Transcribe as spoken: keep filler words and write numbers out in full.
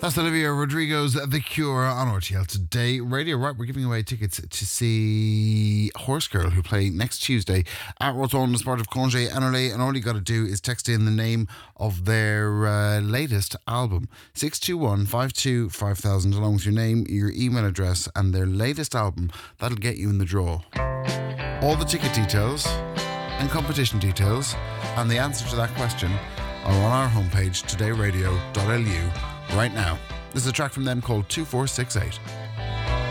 That's Olivia Rodrigo's The Cure on R T L Today Radio. Right, we're giving away tickets to see Horse Girl, who play next Tuesday at Rotonda as part of Congé Annulé, and all you got to do is text in the name of their uh, latest album, six two one, five two, five thousand, along with your name, your email address and their latest album. That'll get you in the draw. All the ticket details and competition details and the answer to that question are on our homepage, today radio dot l u. right now. This is a track from them called two four six eight.